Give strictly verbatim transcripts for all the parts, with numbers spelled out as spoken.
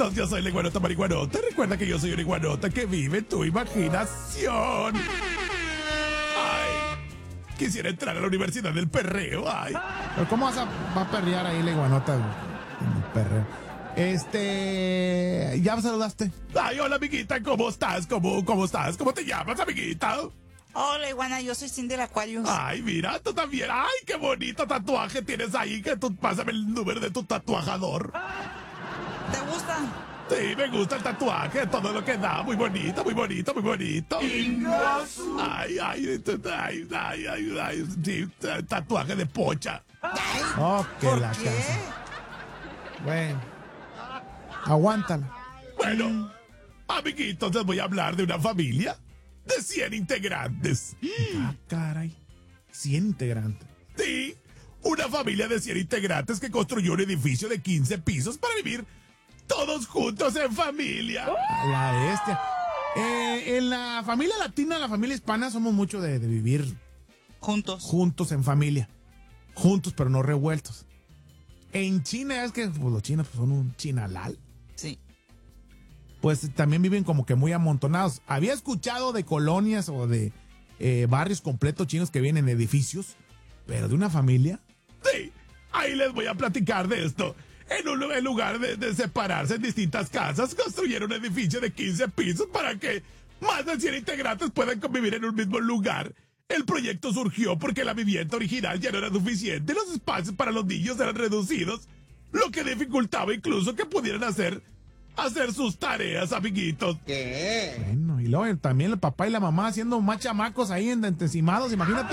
amiguitos, yo soy la iguanota marihuanota. Recuerda que yo soy una iguanota que vive en tu imaginación. Ay, quisiera entrar a la Universidad del Perreo, ay. Pero ¿cómo vas a, va a perrear ahí la iguanota en el perreo? Este... ¿Ya me saludaste? Ay, hola, amiguita, ¿cómo estás? ¿Cómo, cómo estás? ¿Cómo te llamas, amiguita? Hola, iguana, yo soy Cindy del Aquarius. Ay, mira, tú también. Ay, qué bonito tatuaje tienes ahí. Que tú, pásame el número de tu tatuajador. ¿Te gusta? Sí, me gusta el tatuaje, todo lo que da. Muy bonito, muy bonito, muy bonito. Ay, ay, ay, ay, ay, ay, ay, sí, tatuaje de pocha. Ay, Oh, que ¿por la qué? casa. Bueno, aguántala. Bueno, amiguitos, les voy a hablar de una familia de cien integrantes. Ah, caray. cien integrantes. Sí, una familia de cien integrantes que construyó un edificio de quince pisos para vivir todos juntos en familia. A la bestia. Eh, en la familia latina, la familia hispana, somos mucho de, de vivir Juntos. juntos en familia. Juntos, pero no revueltos. En China, es que pues, los chinos pues, son un chinalal. Sí. Pues también viven como que muy amontonados. Había escuchado de colonias o de eh, barrios completos chinos que vienen en edificios, pero de una familia. Sí, ahí les voy a platicar de esto. En, un, en lugar de, de separarse en distintas casas, construyeron un edificio de quince pisos para que más de cien integrantes puedan convivir en un mismo lugar. El proyecto surgió porque la vivienda original ya no era suficiente, los espacios para los niños eran reducidos, lo que dificultaba incluso que pudieran hacer, hacer sus tareas, amiguitos. Bueno, y luego también el papá y la mamá haciendo más chamacos ahí entesimados, imagínate.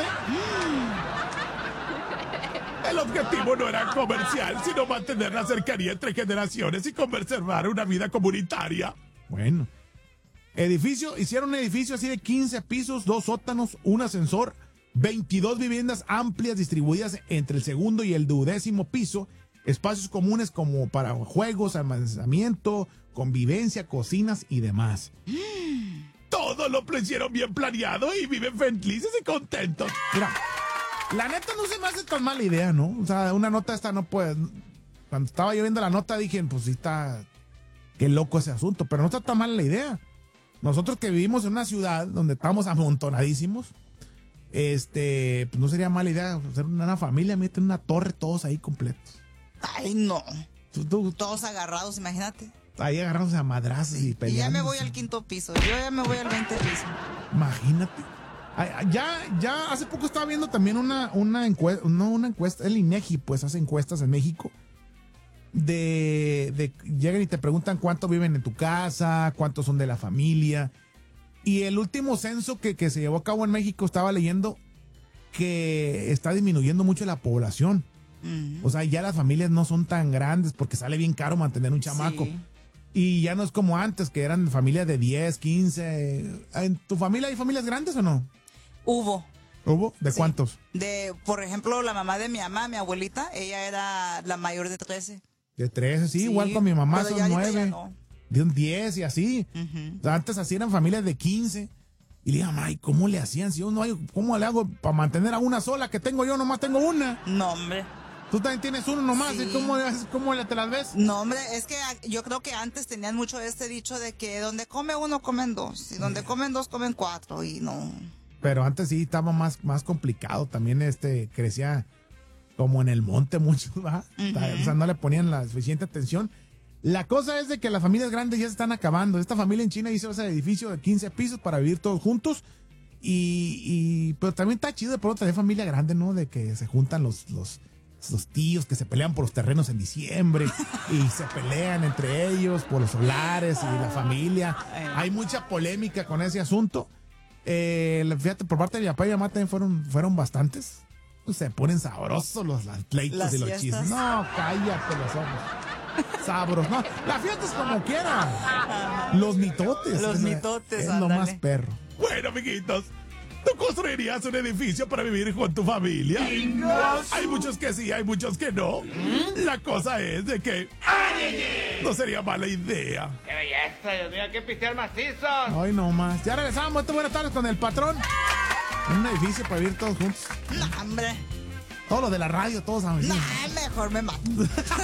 El objetivo no era comercial, sino mantener la cercanía entre generaciones y conservar una vida comunitaria. Bueno. Edificio, hicieron un edificio así de quince pisos, dos sótanos, un ascensor, veintidós viviendas amplias distribuidas entre el segundo y el duodécimo piso, espacios comunes como para juegos, almacenamiento, convivencia, cocinas y demás. Todo lo hicieron bien planeado y viven felices y contentos. Mira, la neta no se me hace tan mala idea, ¿no? O sea, una nota esta no puede... Cuando estaba yo viendo la nota dije, pues sí está... Qué loco ese asunto, pero no está tan mala la idea. Nosotros que vivimos en una ciudad donde estamos amontonadísimos, este, pues no sería mala idea hacer una familia, meter una torre todos ahí completos. Ay, no. Tú, tú, Todos agarrados, imagínate. ahí agarrándose a madrazos y Y peleando. ya me voy al quinto piso. Yo ya me voy al veinte piso. Imagínate. Ay, ay, Ya, ya hace poco estaba viendo también una, una encuesta, no una encuesta, el INEGI pues hace encuestas en México. De, de llegan y te preguntan cuántos viven en tu casa, cuántos son de la familia. Y el último censo que, que se llevó a cabo en México estaba leyendo que está disminuyendo mucho la población. Mm. O sea, ya las familias no son tan grandes porque sale bien caro mantener un chamaco. Sí. Y ya no es como antes, que eran familias de diez, quince. ¿En tu familia hay familias grandes o no? Hubo. ¿Hubo? ¿De Sí. cuántos? De, por ejemplo, la mamá de mi mamá, mi abuelita, ella era la mayor de trece. De trece, sí, Sí, igual con mi mamá pero son ya ahorita nueve. ya no. De un diez y así. Ujú. O sea, antes así eran familias de quince. Y le digo, ay, ¿cómo le hacían? Si yo no hay, ¿cómo le hago para mantener a una sola que tengo yo? Nomás tengo una. No, hombre. Tú también tienes uno nomás. Sí. ¿Y cómo, le haces- cómo le te las ves? No, hombre, es que a- yo creo que antes tenían mucho este dicho de que donde come uno, comen dos. Y donde comen dos, comen cuatro. Y no. Pero antes sí estaba más, más complicado. También este crecía como en el monte mucho, ¿va? Ujú. O sea, no le ponían la suficiente atención. La cosa es de que las familias grandes ya se están acabando. Esta familia en China hizo ese edificio de quince pisos para vivir todos juntos. Y, y pero también está chido de pronto tener familia grande, ¿no? De que se juntan los, los, los tíos que se pelean por los terrenos en diciembre y se pelean entre ellos por los solares y la familia. Hay mucha polémica con ese asunto. Eh, fíjate, por parte de mi papá y mi mamá también fueron, fueron bastantes. Pues se ponen sabrosos los, los pleitos Las y los fiestas. chismes. No, cállate los ojos. Sabros, no. La fiesta es como quiera. Los mitotes. Los es- mitotes, Es lo ándale. más perro. Bueno, amiguitos, ¿tú construirías un edificio para vivir con tu familia? Hay muchos que sí, hay muchos que no. La cosa es de que no sería mala idea. ¡Qué belleza! Dios mío, hay que pistear macizos. Ay, no más. Ya regresamos. Esta buenas tardes con el patrón. En un edificio para vivir todos juntos. No, hombre. Todos los de la radio, todos saben. No, mejor me mato.